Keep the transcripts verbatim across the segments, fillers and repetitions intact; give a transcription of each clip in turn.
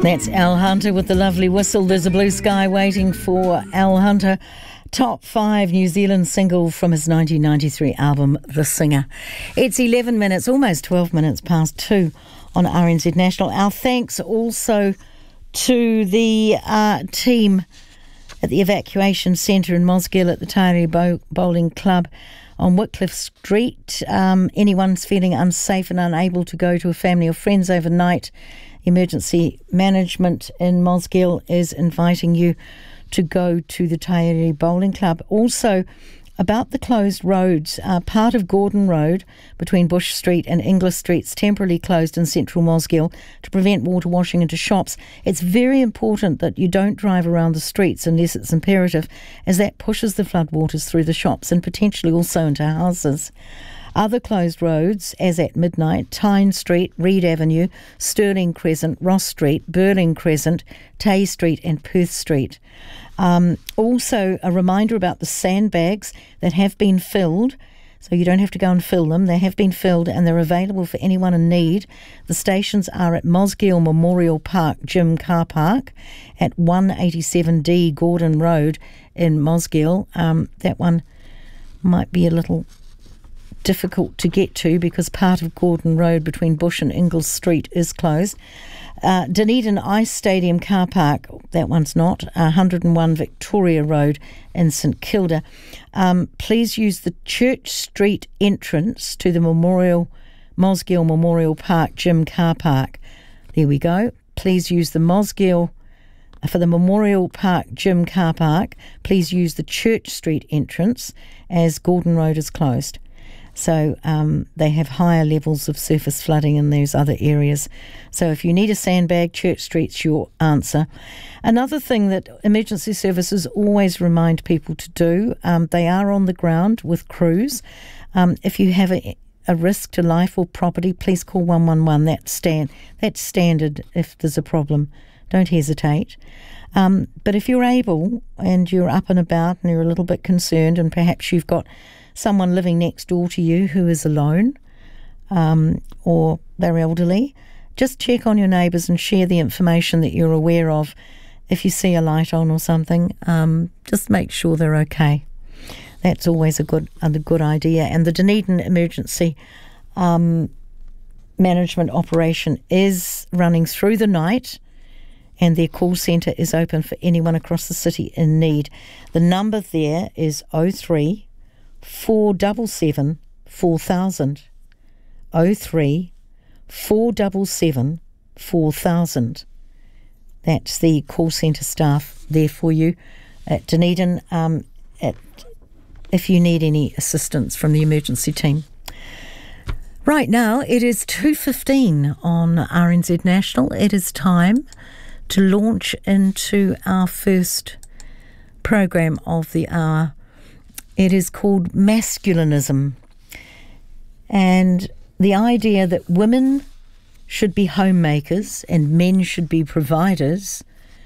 That's Al Hunter with the lovely whistle. There's a blue sky waiting for Al Hunter. Top five New Zealand single from his nineteen ninety-three album, The Singer. It's eleven minutes, almost twelve minutes past two on R N Z National. Our thanks also to the uh, team at the evacuation centre in Mosgiel at the Taieri Bow- Bowling Club on Whitcliffe Street. Um, anyone's feeling unsafe and unable to go to a family or friends overnight, Emergency Management in Mosgiel is inviting you to go to the Taieri Bowling Club. Also, about the closed roads, uh, part of Gordon Road between Bush Street and Inglis Streets temporarily closed in central Mosgiel to prevent water washing into shops. It's very important that you don't drive around the streets unless it's imperative, as that pushes the floodwaters through the shops and potentially also into houses. Other closed roads, as at midnight, Tyne Street, Reed Avenue, Stirling Crescent, Ross Street, Burling Crescent, Tay Street and Perth Street. Um, also, a reminder about the sandbags that have been filled, so you don't have to go and fill them. They have been filled and they're available for anyone in need. The stations are at Mosgiel Memorial Park Gym Car Park at one eighty-seven D Gordon Road in Mosgiel. Um, that one might be a little difficult to get to because part of Gordon Road between Bush and Inglis Street is closed. Uh, Dunedin Ice Stadium Car Park, that one's not. Uh, one hundred and one Victoria Road in St Kilda. Um, please use the Church Street entrance to the Memorial Mosgiel Memorial Park Gym Car Park. There we go. Please use the Mosgiel for the Memorial Park Gym Car Park. Please use the Church Street entrance as Gordon Road is closed. So um, they have higher levels of surface flooding in those other areas. So if you need a sandbag, Church Street's your answer. Another thing that emergency services always remind people to do, um, they are on the ground with crews. Um, if you have a, a risk to life or property, please call one one one. That's, stand, that's standard if there's a problem. Don't hesitate. Um, but if you're able and you're up and about and you're a little bit concerned and perhaps you've got someone living next door to you who is alone um, or they're elderly, just check on your neighbours and share the information that you're aware of. If you see a light on or something, um, just make sure they're okay. That's always a good, a good idea. And the Dunedin Emergency um, Management Operation is running through the night, and their call centre is open for anyone across the city in need. The number there is oh three four seven seven four thousand. oh three four seven seven four thousand. That's the call centre staff there for you at Dunedin um, at, if you need any assistance from the emergency team. Right now it is two fifteen on R N Z National. It is time to launch into our first program of the hour. It is called Masculinism, and the idea that women should be homemakers and men should be providers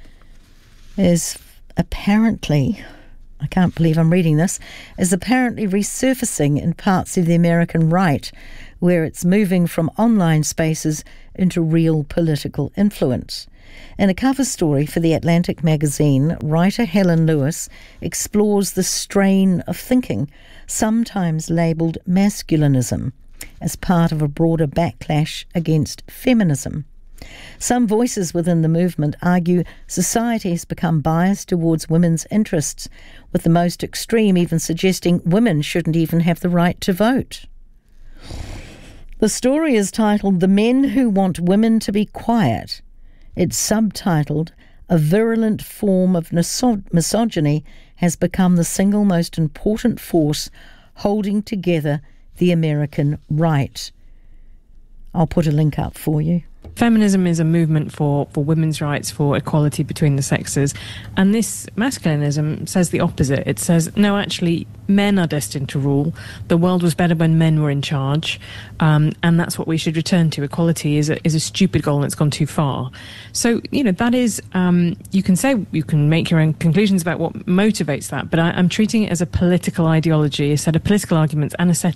is apparently, I can't believe I'm reading this, is apparently resurfacing in parts of the American right, where it's moving from online spaces into real political influence. In a cover story for The Atlantic magazine, writer Helen Lewis explores the strain of thinking, sometimes labelled masculinism, as part of a broader backlash against feminism. Some voices within the movement argue society has become biased towards women's interests, with the most extreme even suggesting women shouldn't even have the right to vote. The story is titled The Men Who Want Women to Be Quiet. It's subtitled, A Virulent Form of Misogyny Has Become the Single Most Important Force Holding Together the American Right. I'll put a link up for you. Feminism is a movement for, for women's rights, for equality between the sexes. And this masculinism says the opposite. It says, no, actually, men are destined to rule. The world was better when men were in charge. Um, and that's what we should return to. Equality is a, is a stupid goal and it's gone too far. So, you know, that is, um, you can say, you can make your own conclusions about what motivates that. But I, I'm treating it as a political ideology, a set of political arguments and a set of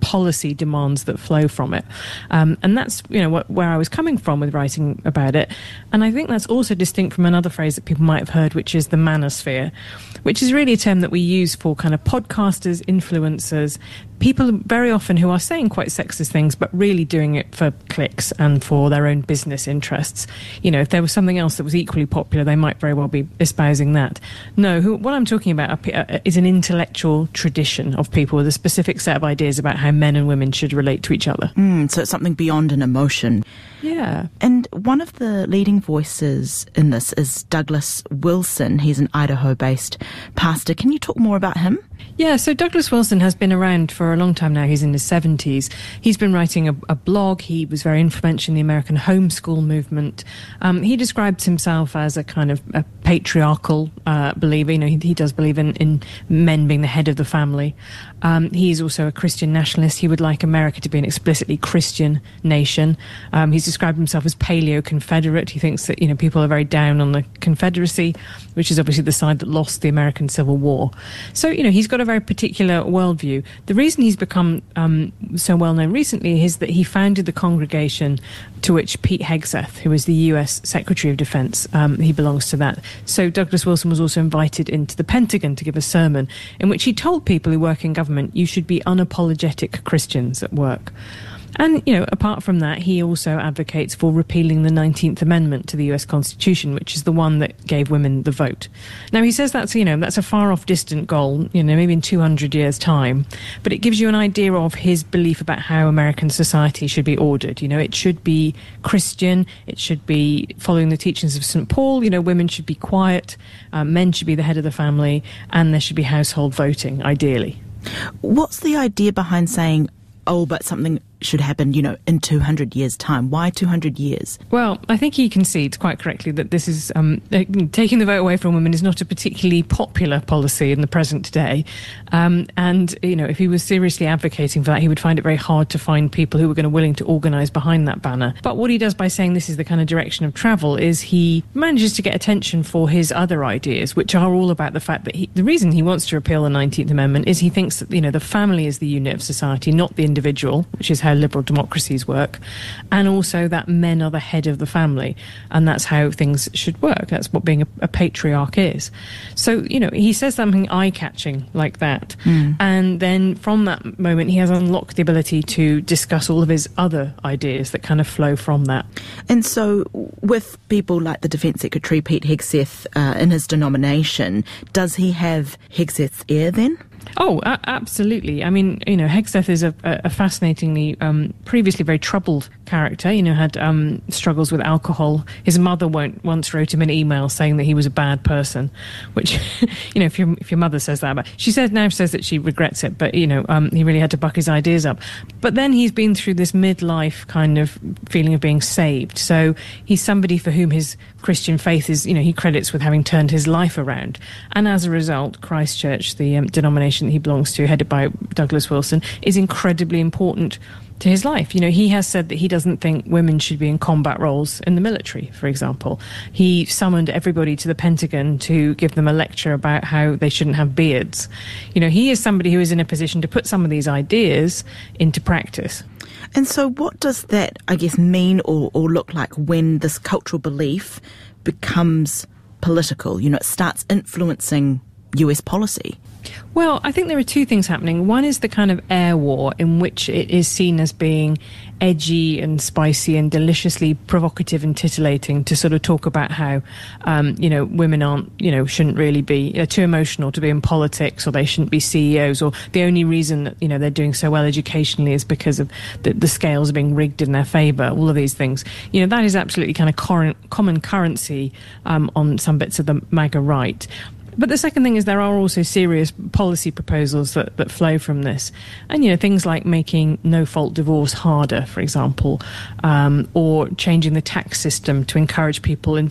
policy demands that flow from it. Um, and that's, you know, what, where I was coming from with writing about it. And I think that's also distinct from another phrase that people might have heard, which is the manosphere, which is really a term that we use for kind of podcasters, influencers, people very often who are saying quite sexist things, but really doing it for clicks and for their own business interests. You know, if there was something else that was equally popular, they might very well be espousing that. No, who, what I'm talking about is an intellectual tradition of people with a specific set of ideas about how men and women should relate to each other. Mm, so it's something beyond an emotion. Yeah. And one of the leading voices in this is Douglas Wilson. He's an Idaho-based pastor. Can you talk more about him? Yeah, so Douglas Wilson has been around for a long time now. He's in his seventies. He's been writing a, a blog. He was very influential in the American homeschool movement. Um, he describes himself as a kind of a patriarchal uh, believer. You know, he, he does believe in, in men being the head of the family. Um, he's also a Christian nationalist. He would like America to be an explicitly Christian nation. Um, he's described himself as paleo-Confederate. He thinks that, you know, people are very down on the Confederacy, which is obviously the side that lost the American Civil War. So, you know, he's got a very particular worldview. The reason he's become um, so well known recently is that he founded the congregation to which Pete Hegseth, who is the U S Secretary of Defense, um, he belongs to that. So Douglas Wilson was also invited into the Pentagon to give a sermon in which he told people who work in government, you should be unapologetic Christians at work. And, you know, apart from that, he also advocates for repealing the nineteenth Amendment to the U S Constitution, which is the one that gave women the vote. Now, he says that's, you know, that's a far-off distant goal, you know, maybe in two hundred years' time. But it gives you an idea of his belief about how American society should be ordered. You know, it should be Christian, it should be following the teachings of Saint Paul. You know, women should be quiet, uh, men should be the head of the family, and there should be household voting, ideally. What's the idea behind saying, oh, but something should happen, you know, in two hundred years' time? Why two hundred years? Well, I think he concedes quite correctly that this is um, taking the vote away from women is not a particularly popular policy in the present day. Um, and, you know, if he was seriously advocating for that, he would find it very hard to find people who were going to willing to organise behind that banner. But what he does by saying this is the kind of direction of travel is he manages to get attention for his other ideas, which are all about the fact that he, the reason he wants to repeal the nineteenth Amendment is he thinks that, you know, the family is the unit of society, not the individual, which is how liberal democracies work, and also that men are the head of the family, and that's how things should work. That's what being a, a patriarch is. So, you know, he says something eye-catching like that, mm. and then from that moment he has unlocked the ability to discuss all of his other ideas that kind of flow from that. And so with people like the Defence Secretary Pete Hegseth uh, in his denomination, does he have Hegseth's ear then? Oh, a- absolutely. I mean, you know, Hegseth is a, a fascinatingly, um, previously very troubled character, you know, had um, struggles with alcohol. His mother won't, once wrote him an email saying that he was a bad person, which, you know, if your, if your mother says that, but she says now says that she regrets it, but, you know, um, he really had to buck his ideas up. But then he's been through this midlife kind of feeling of being saved. So he's somebody for whom his Christian faith is, you know, he credits with having turned his life around. And as a result, Christchurch, the um, denomination that he belongs to, headed by Douglas Wilson, is incredibly important to his life. You know, he has said that he doesn't think women should be in combat roles in the military, for example. He summoned everybody to the Pentagon to give them a lecture about how they shouldn't have beards. You know, he is somebody who is in a position to put some of these ideas into practice. And so what does that, I guess, mean or, or look like when this cultural belief becomes political? You know, it starts influencing U S policy. Well, I think there are two things happening. One is the kind of air war in which it is seen as being edgy and spicy and deliciously provocative and titillating to sort of talk about how, um, you know, women aren't, you know, shouldn't really be you know, too emotional to be in politics, or they shouldn't be C E Os, or the only reason that, you know, they're doing so well educationally is because of the, the scales are being rigged in their favour, all of these things. You know, that is absolutely kind of cor- common currency um, on some bits of the MAGA right. But the second thing is there are also serious policy proposals that, that flow from this. And, you know, things like making no-fault divorce harder, for example, um, or changing the tax system to encourage people into that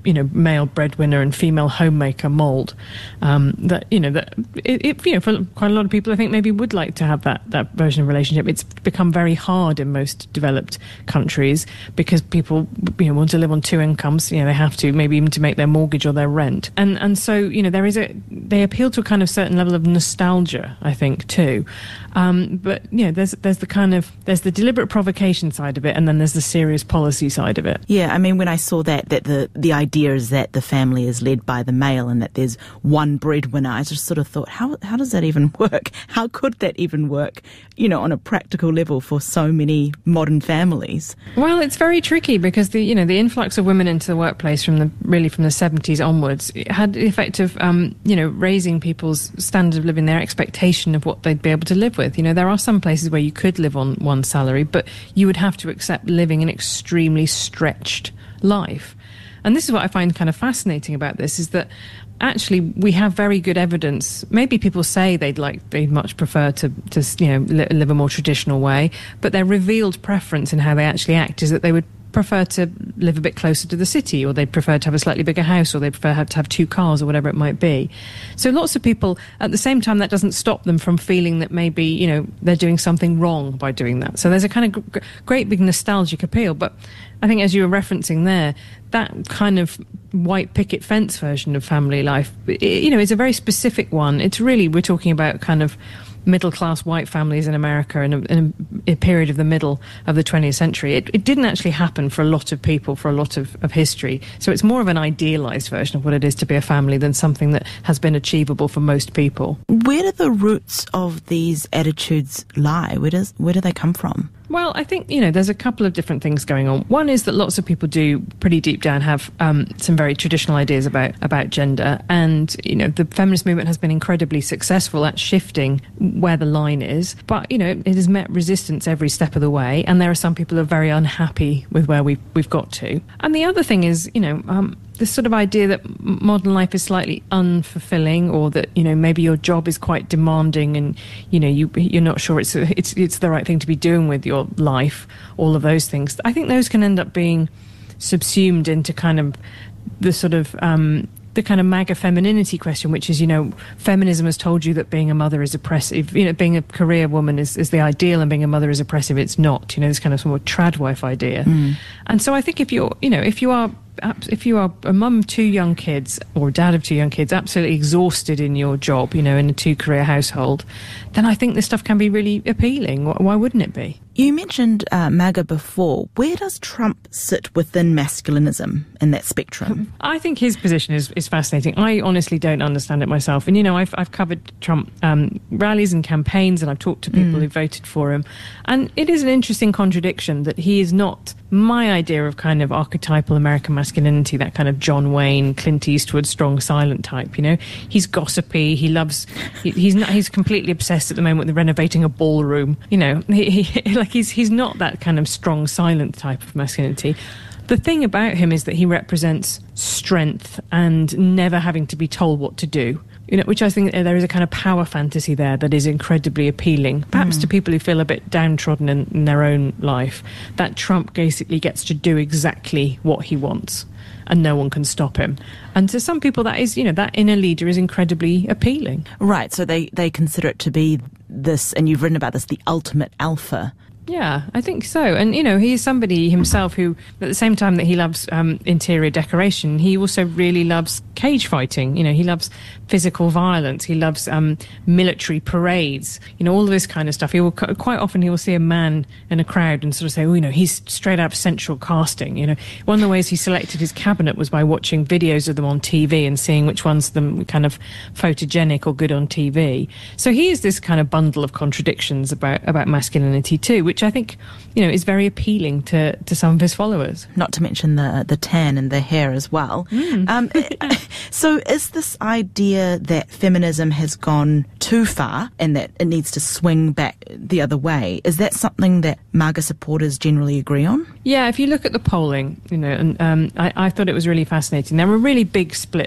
you know, male breadwinner and female homemaker mold. Um, that you know that it, it, you know, for quite a lot of people, I think maybe would like to have that that version of relationship. It's become very hard in most developed countries because people, you know, want to live on two incomes. You know, they have to, maybe even to make their mortgage or their rent. And and so you know, there is a they appeal to a kind of certain level of nostalgia, I think, too. Um, but you know, there's there's the kind of there's the deliberate provocation side of it, and then there's the serious policy side of it. Yeah, I mean, when I saw that that the the idea is that the family is led by the male and that there's one breadwinner, I just sort of thought, how how does that even work? How could that even work, you know, on a practical level for so many modern families? Well, it's very tricky because the you know the influx of women into the workplace from the really from the seventies onwards had the effect of um, you know raising people's standard of living, their expectation of what they'd be able to live with. You know, there are some places where you could live on one salary, but you would have to accept living an extremely stretched life. And this is what I find kind of fascinating about this, is that actually we have very good evidence. Maybe people say they'd like, they'd much prefer to, to you know, li- live a more traditional way, but their revealed preference in how they actually act is that they would prefer to live a bit closer to the city, or they prefer to have a slightly bigger house, or they prefer to have two cars, or whatever it might be. So lots of people, at the same time, that doesn't stop them from feeling that maybe, you know, they're doing something wrong by doing that. So there's a kind of g- great big nostalgic appeal. But I think, as you were referencing there, that kind of white picket fence version of family life, it, you know, is a very specific one. It's really, we're talking about kind of middle-class white families in America in a, in a period of the middle of the twentieth century. It, it didn't actually happen for a lot of people for a lot of, of history. So it's more of an idealised version of what it is to be a family than something that has been achievable for most people. Where do the roots of these attitudes lie? Where does where do they come from? Well, I think, you know, there's a couple of different things going on. One is that lots of people do pretty deep down have um, some very traditional ideas about, about gender. And, you know, the feminist movement has been incredibly successful at shifting where the line is. But, you know, it has met resistance every step of the way. And there are some people who are very unhappy with where we've, we've got to. And the other thing is, you know, um, this sort of idea that modern life is slightly unfulfilling, or that, you know, maybe your job is quite demanding and, you know, you, you're not sure it's, it's, it's the right thing to be doing with your life, all of those things. I think those can end up being subsumed into kind of the sort of, um, the kind of MAGA femininity question, which is, you know, feminism has told you that being a mother is oppressive, you know, being a career woman is, is the ideal and being a mother is oppressive. It's not, you know, this kind of sort of tradwife idea. Mm. And so I think if you're, you know, if you are, if you are a mum of two young kids or a dad of two young kids, absolutely exhausted in your job, you know, in a two-career household, then I think this stuff can be really appealing. Why wouldn't it be? You mentioned uh, MAGA before. Where does Trump sit within masculinism in that spectrum? I think his position is, is fascinating. I honestly don't understand it myself. And, you know, I've, I've covered Trump um, rallies and campaigns, and I've talked to people mm. who voted for him. And it is an interesting contradiction that he is not my idea of kind of archetypal American masculinity, that kind of John Wayne, Clint Eastwood, strong, silent type, you know. He's gossipy. He loves, he, he's not, he's completely obsessed at the moment with renovating a ballroom. You know, he, he, like he's, he's not that kind of strong, silent type of masculinity. The thing about him is that he represents strength and never having to be told what to do. You know, which I think there is a kind of power fantasy there that is incredibly appealing, perhaps mm. to people who feel a bit downtrodden in, in their own life, that Trump basically gets to do exactly what he wants and no one can stop him. And to some people that is, you know, that inner leader is incredibly appealing. Right, so they, they consider it to be this, and you've written about this, the ultimate alpha. Yeah, I think so. And, you know, he's somebody himself who, at the same time that he loves um, interior decoration, he also really loves cage fighting. You know, he loves physical violence. He loves um, military parades, you know, all of this kind of stuff. He will, quite often he will see a man in a crowd and sort of say, oh, you know, he's straight out of Central Casting. You know, one of the ways he selected his cabinet was by watching videos of them on T V and seeing which ones of them were kind of photogenic or good on T V. So he is this kind of bundle of contradictions about, about masculinity too, which I think, you know, is very appealing to, to some of his followers. Not to mention the the tan and the hair as well. Mm. Um, so is this idea that feminism has gone too far and that it needs to swing back the other way, is that something that MAGA supporters generally agree on? Yeah, if you look at the polling, you know, and um, I, I thought it was really fascinating. There were really big splits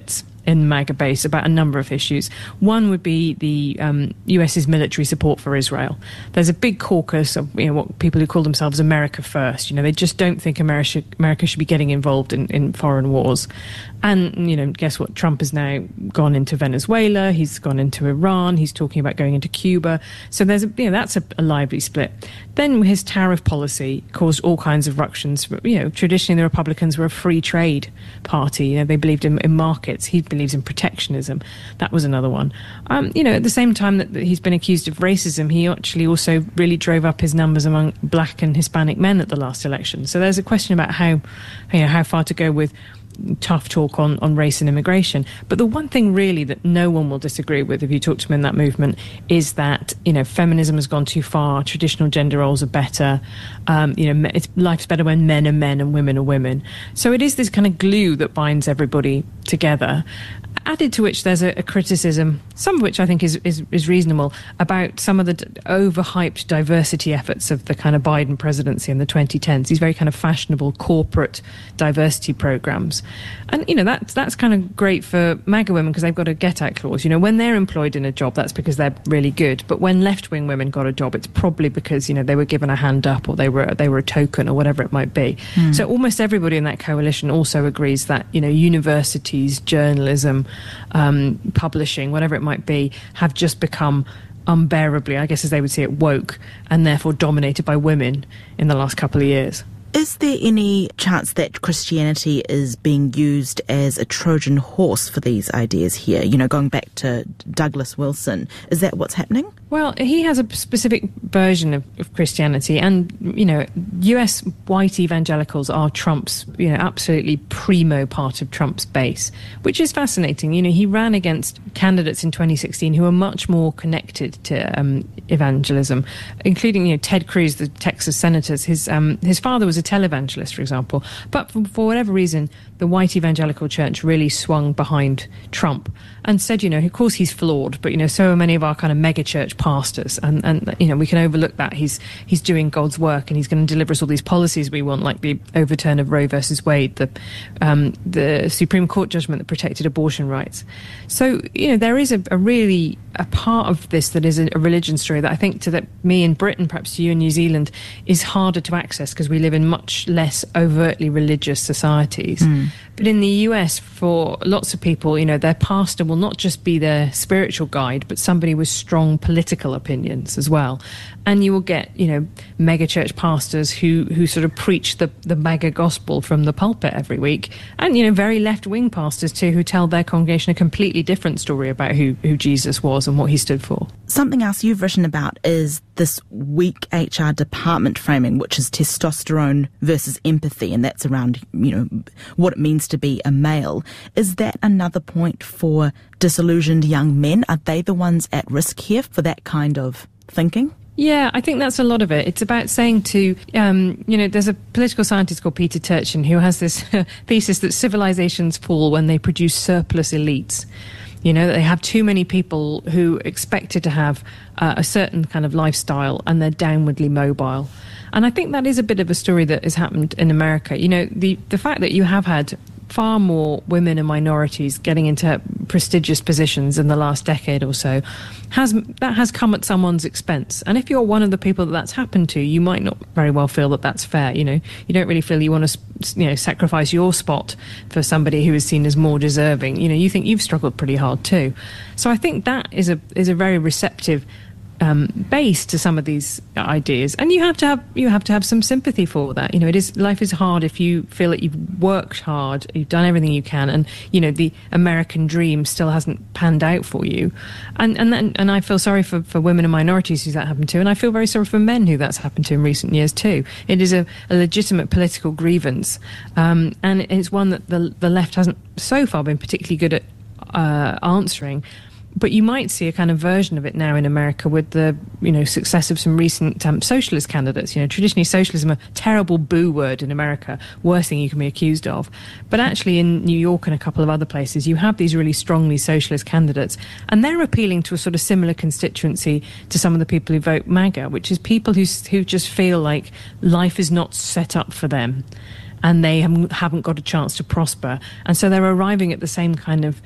in MAGA base about a number of issues. One would be the um, U S's military support for Israel. There's a big caucus of you know what people who call themselves America First. You know, they just don't think America America should be getting involved in, in foreign wars. And you know, guess what? Trump has now gone into Venezuela. He's gone into Iran. He's talking about going into Cuba. So there's a, you know that's a, a lively split. Then his tariff policy caused all kinds of ructions. You know, traditionally the Republicans were a free trade party. You know, they believed in, in markets. He believes in protectionism. That was another one. Um, you know, at the same time that he's been accused of racism, he actually also really drove up his numbers among black and Hispanic men at the last election. So there's a question about how, you know, how far to go with tough talk on, on race and immigration. But the one thing really that no one will disagree with if you talk to them in that movement is that, you know, feminism has gone too far, traditional gender roles are better, um, you know, it's, life's better when men are men and women are women. So it is this kind of glue that binds everybody together. Added to which there's a, a criticism, some of which I think is, is, is reasonable, about some of the d- overhyped diversity efforts of the kind of Biden presidency in the twenty tens, these very kind of fashionable corporate diversity programs. And, you know, that's, that's kind of great for MAGA women because they've got a get-out clause. You know, when they're employed in a job, that's because they're really good. But when left-wing women got a job, it's probably because, you know, they were given a hand up or they were they were a token or whatever it might be. Mm. So almost everybody in that coalition also agrees that, you know, universities, journalism, Um, publishing, whatever it might be, have just become unbearably, I guess as they would see it, woke and therefore dominated by women in the last couple of years. Is there any chance that Christianity is being used as a Trojan horse for these ideas here? You know, going back to Douglas Wilson, is that what's happening? Well, he has a specific version of, of Christianity, and, you know, U S white evangelicals are Trump's, you know, absolutely primo part of Trump's base, which is fascinating. You know, he ran against candidates in twenty sixteen who are much more connected to um, evangelism, including, you know, Ted Cruz, the Texas senator. His, um, his father was a televangelist, for example. But for, for whatever reason, the white evangelical church really swung behind Trump and said, you know, of course he's flawed, but, you know, so are many of our kind of mega church pastors. And, and you know, we can overlook that. He's he's doing God's work and he's going to deliver us all these policies we want, like the overturn of Roe versus Wade, the, um, the Supreme Court judgment that protected abortion rights. So, you know, there is a, a really a part of this that is a, a religion story that I think to that me in Britain, perhaps to you in New Zealand, is harder to access because we live in much less overtly religious societies. Mm. But in the U S, for lots of people, you know, their pastor will not just be their spiritual guide, but somebody with strong political opinions as well. And you will get, you know, mega church pastors who, who sort of preach the, the mega gospel from the pulpit every week. And, you know, very left-wing pastors too, who tell their congregation a completely different story about who, who Jesus was and what he stood for. Something else you've written about is this weak H R department framing, which is testosterone versus empathy, and that's around, you know, what it means to be a male. Is that another point for disillusioned young men? Are they the ones at risk here for that kind of thinking? Yeah, I think that's a lot of it. It's about saying to, um, you know, there's a political scientist called Peter Turchin who has this thesis that civilizations fall when they produce surplus elites. You know, they have too many people who expected to have uh, a certain kind of lifestyle and they're downwardly mobile. And I think that is a bit of a story that has happened in America. You know, the, the fact that you have had far more women and minorities getting into prestigious positions in the last decade or so has that has come at someone's expense. And if you're one of the people that that's happened to, you might not very well feel that that's fair. You know, you don't really feel you want to, you know, sacrifice your spot for somebody who is seen as more deserving. You know, you think you've struggled pretty hard too. So I think that is a is a very receptive Um, base to some of these ideas, and you have to have you have to have some sympathy for that. You know, it is life is hard if you feel that you've worked hard, you've done everything you can, and you know the American dream still hasn't panned out for you. And and then, and I feel sorry for, for women and minorities who that happened to, and I feel very sorry for men who that's happened to in recent years too. It is a, a legitimate political grievance, um, and it's one that the the left hasn't so far been particularly good at uh, answering. But you might see a kind of version of it now in America with the, you know, success of some recent um, socialist candidates. You know, traditionally socialism, a terrible boo word in America, worst thing you can be accused of. But actually in New York and a couple of other places, you have these really strongly socialist candidates, and they're appealing to a sort of similar constituency to some of the people who vote MAGA, which is people who who just feel like life is not set up for them, and they haven't got a chance to prosper, and so they're arriving at the same kind of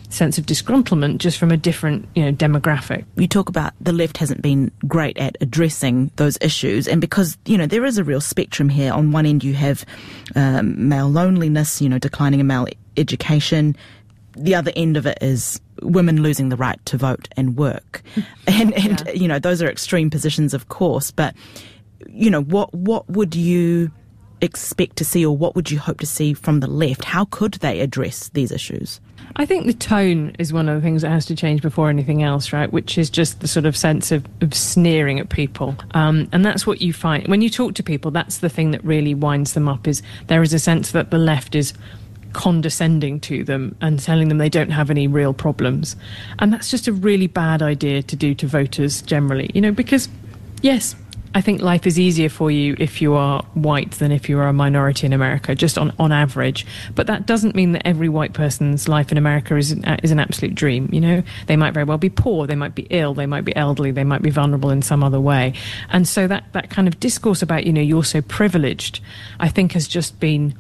sense of disgruntlement just from a different, you know, demographic. You talk about the left hasn't been great at addressing those issues, and because, you know, there is a real spectrum here. On one end you have um, male loneliness, you know, declining in male education. The other end of it is women losing the right to vote and work. and, and yeah. you know, those are extreme positions, of course, but, you know, what what would you expect to see, or what would you hope to see from the left? How could they address these issues? I think the tone is one of the things that has to change before anything else, right? Which is just the sort of sense of, of sneering at people. Um, and that's what you find. When you talk to people, that's the thing that really winds them up, is there is a sense that the left is condescending to them and telling them they don't have any real problems. And that's just a really bad idea to do to voters generally, you know, because, yes, I think life is easier for you if you are white than if you are a minority in America, just on, on average. But that doesn't mean that every white person's life in America is an, is an absolute dream, you know? They might very well be poor, they might be ill, they might be elderly, they might be vulnerable in some other way. And so that, that kind of discourse about, you know, you're so privileged, I think has just been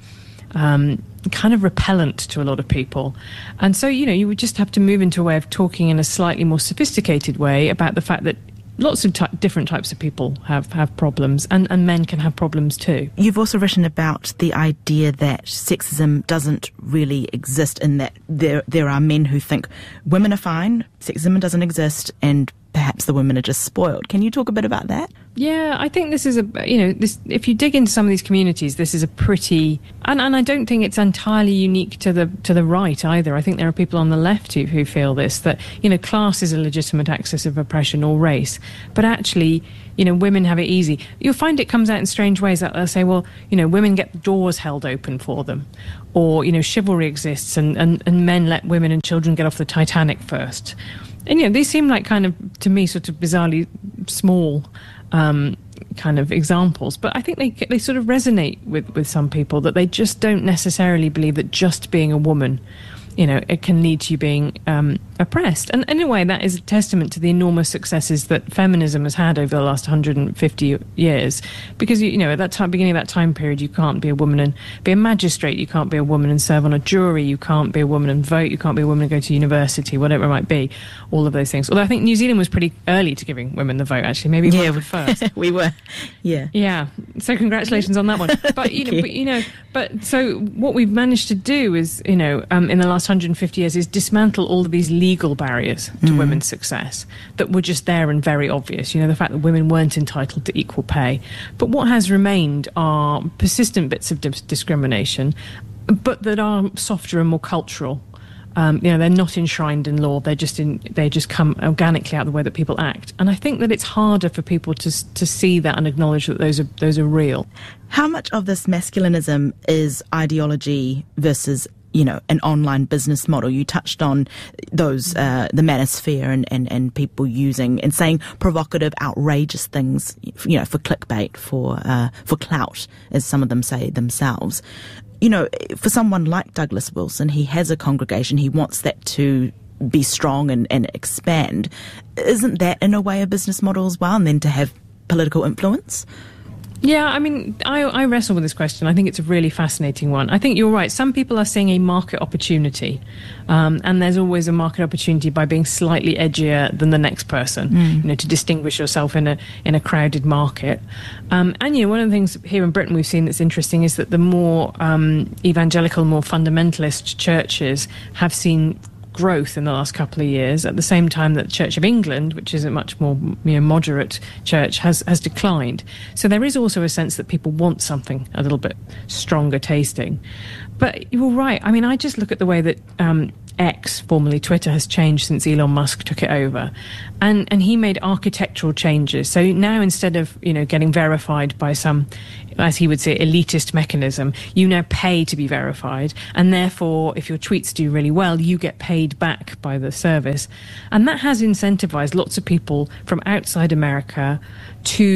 um, kind of repellent to a lot of people. And so, you know, you would just have to move into a way of talking in a slightly more sophisticated way about the fact that lots of ty- different types of people have, have problems, and, and men can have problems too. You've also written about the idea that sexism doesn't really exist, in that there there are men who think women are fine, sexism doesn't exist, and perhaps the women are just spoiled. Can you talk a bit about that? Yeah, I think this is a, you know, this, if you dig into some of these communities, this is a pretty, and, and I don't think it's entirely unique to the to the right either. I think there are people on the left who, who feel this, that, you know, class is a legitimate axis of oppression, or race, but actually, you know, women have it easy. You'll find it comes out in strange ways, that they'll say, well, you know, women get the doors held open for them, or, you know, chivalry exists, and, and, and men let women and children get off the Titanic first. And, you know, these seem like kind of, to me, sort of bizarrely small um, kind of examples. But I think they they sort of resonate with, with some people, that they just don't necessarily believe that just being a woman, you know, it can lead to you being um, oppressed. And in a way, that is a testament to the enormous successes that feminism has had over the last one hundred fifty years. Because, you know, at that time, beginning of that time period, you can't be a woman and be a magistrate, you can't be a woman and serve on a jury, you can't be a woman and vote, you can't be a woman and go to university, whatever it might be, all of those things. Although I think New Zealand was pretty early to giving women the vote, actually, maybe yeah, one of the first. we were, yeah. Yeah, so congratulations on that one. But, you know, you. but, you know, but so what we've managed to do is, you know, um, in the last one hundred fifty years, is dismantle all of these legal barriers to mm. women's success that were just there and very obvious. You know, the fact that women weren't entitled to equal pay. But what has remained are persistent bits of dis- discrimination, but that are softer and more cultural. Um, you know, they're not enshrined in law. They're just in. They just come organically out of the way that people act. And I think that it's harder for people to to see that and acknowledge that those are those are real. How much of this masculinism is ideology versus, you know, an online business model? You touched on those, uh, the manosphere and, and, and people using and saying provocative, outrageous things, you know, for clickbait, for uh, for clout, as some of them say themselves. You know, for someone like Douglas Wilson, he has a congregation, he wants that to be strong and, and expand. Isn't that in a way a business model as well, and then to have political influence? Yeah, I mean, I, I wrestle with this question. I think it's a really fascinating one. I think you're right. Some people are seeing a market opportunity, um, and there's always a market opportunity by being slightly edgier than the next person, mm. you know, to distinguish yourself in a in a crowded market. Um, and, you know, one of the things here in Britain we've seen that's interesting is that the more um, evangelical, more fundamentalist churches have seen growth in the last couple of years, at the same time that the Church of England, which is a much more, you know, moderate church, has has declined. So there is also a sense that people want something a little bit stronger tasting. But you're right. I mean, I just look at the way that um, X, formerly Twitter, has changed since Elon Musk took it over, and and he made architectural changes. So now, instead of, you know, getting verified by some, as he would say, elitist mechanism, you now pay to be verified, and therefore, if your tweets do really well, you get paid back by the service. And that has incentivized lots of people from outside America to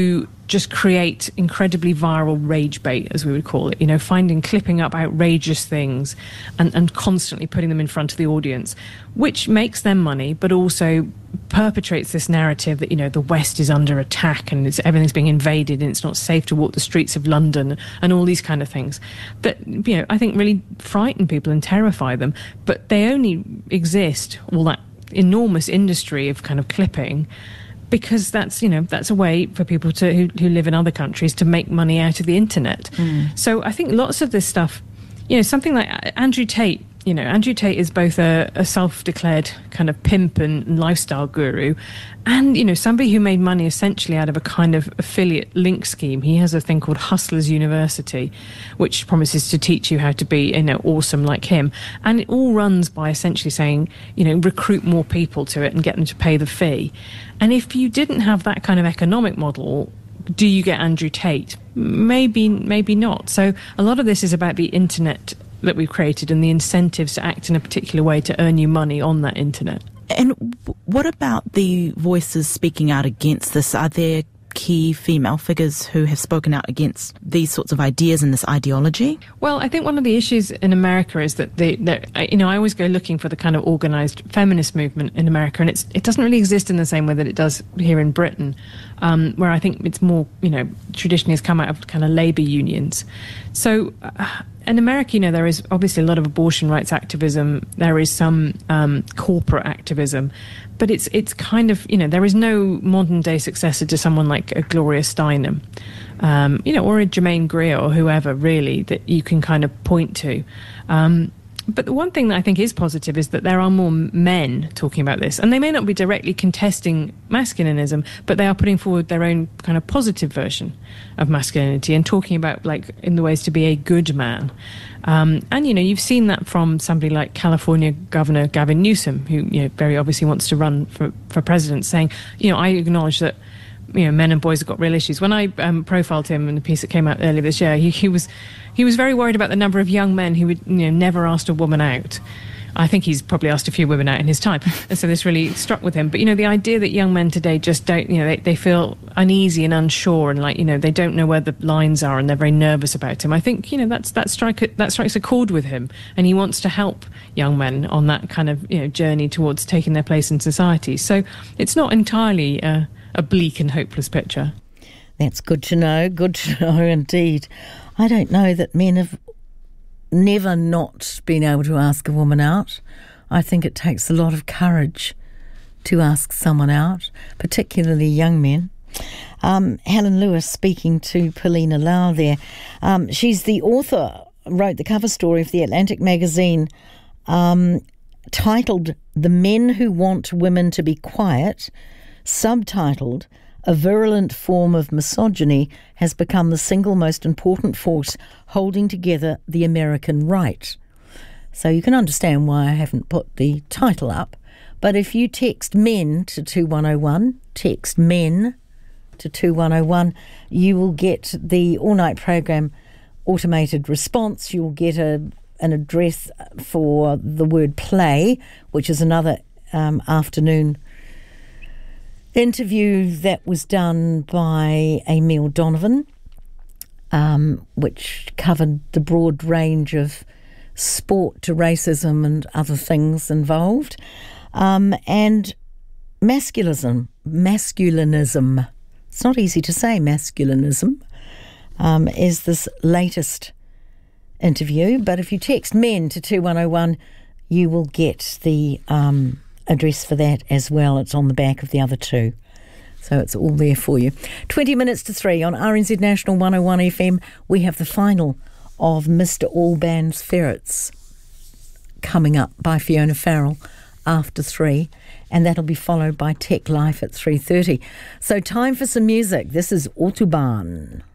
just create incredibly viral rage bait, as we would call it, you know, finding, clipping up outrageous things and, and constantly putting them in front of the audience, which makes them money, but also perpetrates this narrative that, you know, the West is under attack and it's, everything's being invaded and it's not safe to walk the streets of London and all these kind of things that, you know, I think really frighten people and terrify them. But they only exist, all that enormous industry of kind of clipping, because that's, you know, that's a way for people to who, who live in other countries to make money out of the internet. Mm. So I think lots of this stuff, you know, something like Andrew Tate, you know, Andrew Tate is both a, a self-declared kind of pimp and lifestyle guru and, you know, somebody who made money essentially out of a kind of affiliate link scheme. He has a thing called Hustlers University, which promises to teach you how to be, you know, awesome like him. And it all runs by essentially saying, you know, recruit more people to it and get them to pay the fee. And if you didn't have that kind of economic model, do you get Andrew Tate? Maybe, maybe not. So a lot of this is about the internet that we've created and the incentives to act in a particular way to earn you money on that internet. And what about the voices speaking out against this? Are there key female figures who have spoken out against these sorts of ideas and this ideology? Well, I think one of the issues in America is that they, you know, I always go looking for the kind of organised feminist movement in America, and it's it doesn't really exist in the same way that it does here in Britain, um, where I think it's more, you know, traditionally has come out of kind of labour unions. So uh, in America, you know, there is obviously a lot of abortion rights activism. There is some um, corporate activism, but it's it's kind of, you know, there is no modern day successor to someone like a Gloria Steinem, um, you know, or a Germaine Greer or whoever really that you can kind of point to. Um, But the one thing that I think is positive is that there are more men talking about this, and they may not be directly contesting masculinism, but they are putting forward their own kind of positive version of masculinity and talking about, like, in the ways to be a good man. Um, and, you know, you've seen that from somebody like California Governor Gavin Newsom, who, you know, very obviously wants to run for, for president, saying, you know, I acknowledge that, you know, men and boys have got real issues. When I um, profiled him in the piece that came out earlier this year, he, he was he was very worried about the number of young men who would, you know, never asked a woman out. I think he's probably asked a few women out in his time, and so this really struck with him. But, you know, the idea that young men today just don't, you know, they, they feel uneasy and unsure, and, like, you know, they don't know where the lines are, and they're very nervous about him. I think, you know, that's that strike that strikes a chord with him, and he wants to help young men on that kind of, you know, journey towards taking their place in society. So it's not entirely Uh, a bleak and hopeless picture. That's good to know, good to know indeed. I don't know that men have never not been able to ask a woman out. I think it takes a lot of courage to ask someone out, particularly young men. Um, Helen Lewis speaking to Paulina Lau there. Um, she's the author, wrote the cover story of The Atlantic magazine, um, titled The Men Who Want Women to Be Quiet, subtitled, A Virulent Form of Misogyny Has Become the Single Most Important Force Holding Together the American Right. So you can understand why I haven't put the title up. But if you text MEN to two one oh one, text MEN to two one oh one, you will get the all-night program automated response. You'll get a an address for the word play, which is another um, afternoon interview that was done by Emil Donovan, um, which covered the broad range of sport to racism and other things involved. Um, and masculinism, masculinism, it's not easy to say masculinism, um, is this latest interview. But if you text MEN to two one oh one, you will get the um, address for that as well. It's on the back of the other two. So it's all there for you. twenty minutes to three on R N Z National one oh one F M. We have the final of Mister Alban's Ferrets coming up by Fiona Farrell after three, and that'll be followed by Tech Life at three thirty. So time for some music. This is Autobahn.